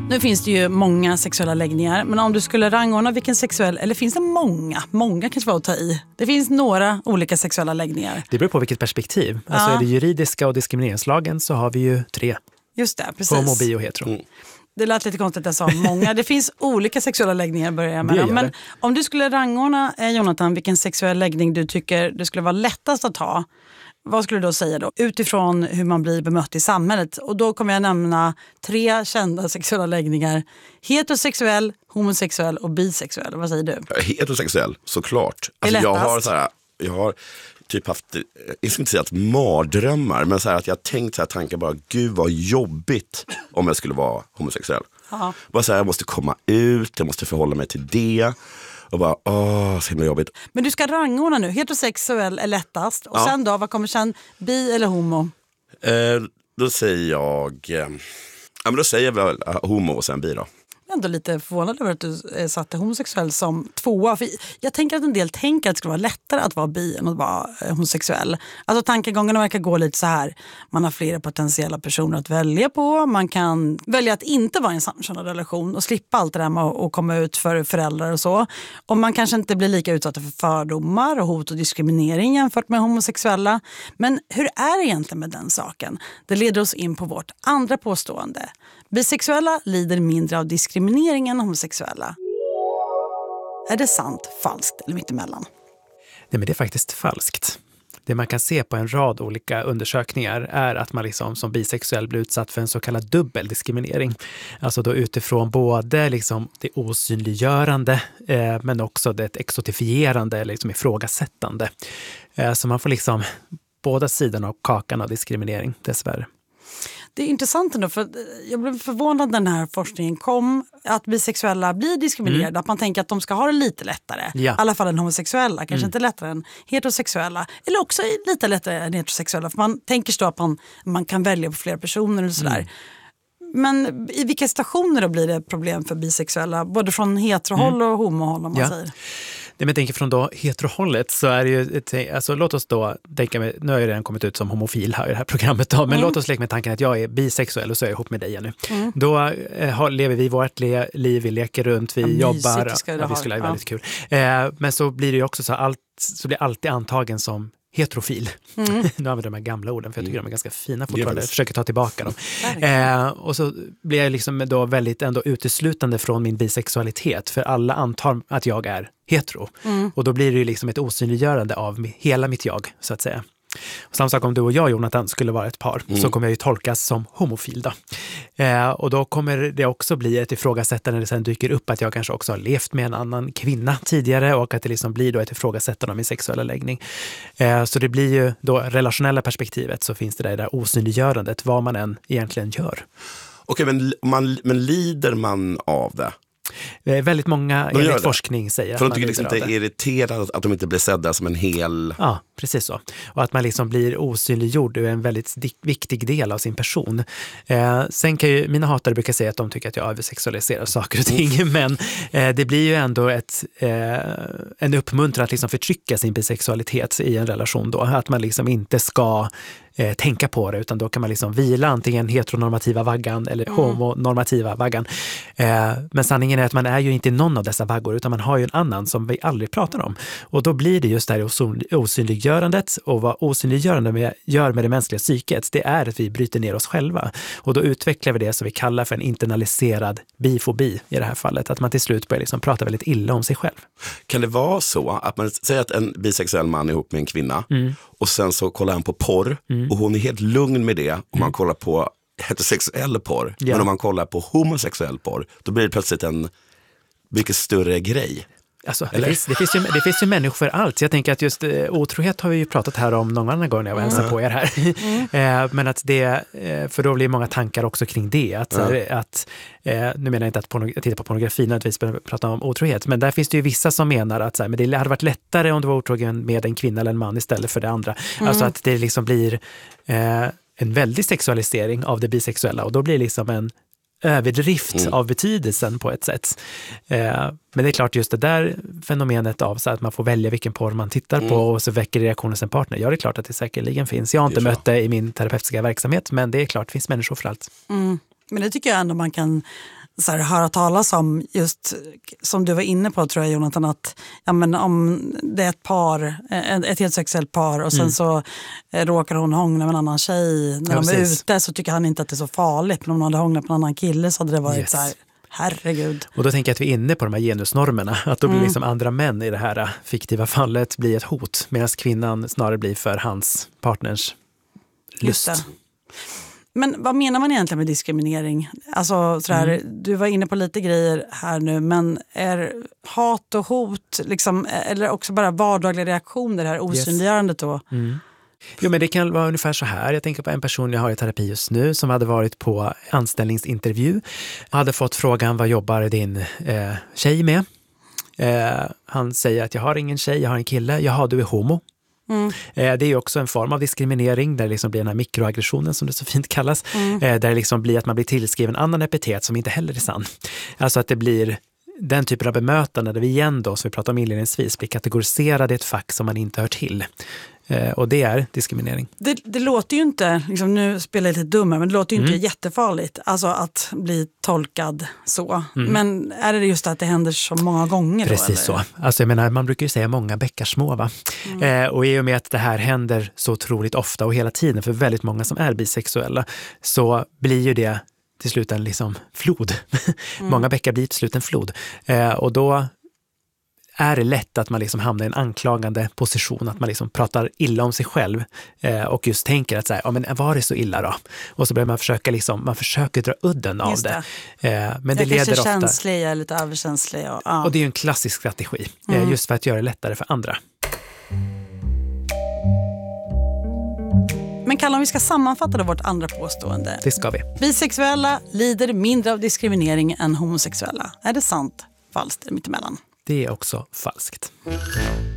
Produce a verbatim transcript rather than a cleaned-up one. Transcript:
Nu finns det ju många sexuella läggningar, men om du skulle rangordna vilken sexuell, eller finns det många? Många kanske var att ta i. Det finns några olika sexuella läggningar. Det beror på vilket perspektiv. Ja. Alltså är det juridiska och diskrimineringslagen så har vi ju tre. Just det, precis. Homo, bi och hetero. Mm. Det lät lite konstigt att jag sa många. Det finns olika sexuella läggningar börjar jag med. Men om du skulle rangordna, eh, Jonathan, vilken sexuell läggning du tycker det skulle vara lättast att ha, vad skulle du då säga då? Utifrån hur man blir bemött i samhället. Och då kommer jag nämna tre kända sexuella läggningar. Heterosexuell, homosexuell och bisexuell. Vad säger du? Heterosexuell, såklart. Alltså, jag har så här, jag har typ haft, jag ska inte säga att mardrömmar, men så här att jag har tänkt så här tankar bara, gud vad jobbigt om jag skulle vara homosexuell. Aha. Bara så här, jag måste komma ut, jag måste förhålla mig till det. Och bara, åh, så himla jobbigt. Men du ska rangordna nu. Heterosexuell är lättast. Och ja. Sen då, vad kommer sen? Bi eller homo? Eh, då säger jag... Eh, ja, men då säger jag väl homo och sen bi då. Jag är ändå lite förvånad över att du satte homosexuell som tvåa. För jag tänker att en del tänker att det ska vara lättare att vara bi än att vara homosexuell. Alltså tankegångarna verkar gå lite så här. Man har flera potentiella personer att välja på. Man kan välja att inte vara i en samkönad relation och slippa allt det där med att komma ut för föräldrar och så. Och man kanske inte blir lika utsatta för fördomar och hot och diskriminering jämfört med homosexuella. Men hur är det egentligen med den saken? Det leder oss in på vårt andra påstående. Bisexuella lider mindre av diskriminering än homosexuella. Är det sant, falskt eller mittemellan? Nej, men det är faktiskt falskt. Det man kan se på en rad olika undersökningar är att man liksom som bisexuell blir utsatt för en så kallad dubbel diskriminering. Alltså då utifrån både liksom det osynliggörande eh, men också det exotifierande, liksom ifrågasättande. Eh, så man får liksom båda sidorna av kakan av diskriminering, dessvärre. Det är intressant ändå, för jag blev förvånad när den här forskningen kom, att bisexuella blir diskriminerade, mm. att man tänker att de ska ha det lite lättare, ja. I alla fall än homosexuella, kanske mm. inte lättare än heterosexuella, eller också lite lättare än heterosexuella, för man tänker så att man, man kan välja på flera personer och sådär. Mm. Men i vilka situationer då blir det problem för bisexuella, både från heterohåll mm. och homohåll om man ja. säger? Det men tänker från då heterohållet så är det ju, ett, alltså låt oss då tänka med, nu har jag redan kommit ut som homofil här i det här programmet då, men mm. låt oss leka med tanken att jag är bisexuell och så är jag ihop med dig nu. Mm. Då eh, har, lever vi vårt le, liv, vi leker runt, vi ja, jobbar, ja, vi skulle ha väldigt kul. Eh, men så blir det ju också så allt, så blir alltid antagen som heterofil. Mm. Nu använder jag de här gamla orden för jag tycker mm. de är ganska fina fortfarande. Jag försöker ta tillbaka dem. Eh, och så blir jag liksom då väldigt ändå uteslutande från min bisexualitet, för alla antar att jag är hetero. Mm. Och då blir det ju liksom ett osynliggörande av hela mitt jag, så att säga. Och samma sak om du och jag, Jonathan, skulle vara ett par, mm. så kommer jag ju tolkas som homofil då. Eh, och då kommer det också bli ett ifrågasättande när det sen dyker upp att jag kanske också har levt med en annan kvinna tidigare och att det liksom blir då ett ifrågasättande av min sexuella läggning. Eh, så det blir ju då relationella perspektivet, så finns det där, där osynliggörandet, vad man än egentligen gör. Okej, men, man, men lider man av det? Väldigt många enligt forskning säger att för man de tycker liksom inte är irriterade att de inte blir sedda som en hel... Ja, precis så. Och att man liksom blir osynliggjord är en väldigt viktig del av sin person. Eh, sen kan ju, mina hatare brukar säga att de tycker att jag översexualiserar saker och ting, mm. men eh, det blir ju ändå ett, eh, en uppmuntran att liksom förtrycka sin bisexualitet i en relation då. Att man liksom inte ska eh, tänka på det, utan då kan man liksom vila antingen heteronormativa vaggan eller mm. homonormativa vaggan. Eh, men sanningen är att man är ju inte någon av dessa vaggor, utan man har ju en annan som vi aldrig pratar om. Och då blir det just det här osyn- osynliggörandet, och vad osynliggörande med, gör med det mänskliga psyket, det är att vi bryter ner oss själva. Och då utvecklar vi det som vi kallar för en internaliserad bifobi i det här fallet. Att man till slut börjar liksom prata väldigt illa om sig själv. Kan det vara så att man säger att en bisexuell man är ihop med en kvinna mm. och sen så kollar han på porr mm. och hon är helt lugn med det om mm. man kollar på heterosexuell porr. Ja. Men om man kollar på homosexuell porr, då blir det plötsligt en mycket större grej. Alltså, det, finns, det, finns ju, det finns ju människor för allt. Jag tänker att just eh, otrohet har vi ju pratat här om någon annan gång när jag var hälsade mm. på er här. Mm. eh, men att det, eh, för då blir många tankar också kring det. Att, mm. att, eh, nu menar jag inte att pornog- titta på pornografi när vi ska prata om otrohet, men där finns det ju vissa som menar att så här, men det hade varit lättare om du var otrogen med en kvinna eller en man istället för det andra. Mm. Alltså att det liksom blir eh, en väldig sexualisering av det bisexuella, och då blir det liksom en överdrift mm. av betydelsen på ett sätt. Eh, men det är klart just det där fenomenet av så att man får välja vilken porr man tittar mm. på och så väcker reaktionen sin partner. Ja, det är klart att det säkerligen finns. Jag har inte mött det i min terapeutiska verksamhet, men det är klart det finns människor för allt. Mm. Men det tycker jag ändå man kan så här, höra talas om just som du var inne på, tror jag, Jonathan, att ja, men om det är ett par, ett, ett heterosexuellt par och sen mm. så eh, råkar hon hångla med en annan tjej när ja, de är precis. ute, så tycker han inte att det är så farligt, men om hon hade hånglat med en annan kille så hade det varit yes. så här, herregud. Och då tänker jag att vi är inne på de här genusnormerna, att då blir mm. liksom andra män i det här fiktiva fallet blir ett hot, medan kvinnan snarare blir för hans partners lust. Men vad menar man egentligen med diskriminering? Alltså sådär, mm. du var inne på lite grejer här nu, men är hat och hot liksom, eller också bara vardagliga reaktioner, det här osynliggörandet då? Yes. Mm. Jo, men det kan vara ungefär så här. Jag tänker på en person jag har i terapi just nu som hade varit på anställningsintervju och hade fått frågan, vad jobbar din eh, tjej med? Eh, han säger att jag har ingen tjej, jag har en kille. Jaha, du är homo. Mm. Det är ju också en form av diskriminering där det liksom blir den här mikroaggressionen som det så fint kallas. Mm. Där det liksom blir att man blir tillskriven annan epitet som inte heller är sann. Alltså att det blir den typen av bemötande där vi igen då, som vi pratade om inledningsvis, blir kategoriserade i ett fack som man inte hör till. Och det är diskriminering. Det, det låter ju inte, liksom, nu spelar jag lite dumma, men det låter ju inte mm. jättefarligt alltså att bli tolkad så. Mm. Men är det just att det händer så många gånger? Precis då, så. Alltså jag menar, man brukar ju säga många bäckar små, va? Mm. Eh, och i och med att det här händer så otroligt ofta och hela tiden för väldigt många som är bisexuella, så blir ju det till slut en liksom flod. Mm. Många bäckar blir till slut en flod. Eh, och då är det lätt att man liksom hamnar i en anklagande position, att man liksom pratar illa om sig själv eh, och just tänker att så här, ja, men var det så illa då? Och så börjar man försöka liksom, man försöker dra udden av det. det. Eh, men det leder ofta... känslig, jag är lite överkänslig. Och, ja. och det är ju en klassisk strategi, mm. eh, just för att göra det lättare för andra. Men Kalle, om vi ska sammanfatta då vårt andra påstående. Det ska vi. Bisexuella lider mindre av diskriminering än homosexuella. Är det sant? Falskt? Mittemellan? Det är också falskt.